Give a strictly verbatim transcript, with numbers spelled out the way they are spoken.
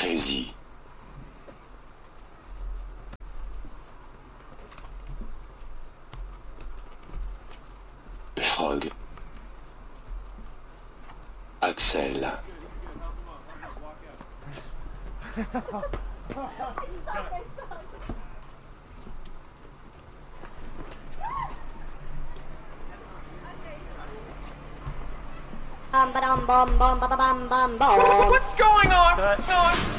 Crazy. Frog. Axel. Bum ba dum bum bum ba ba bum bum bum. What's going on?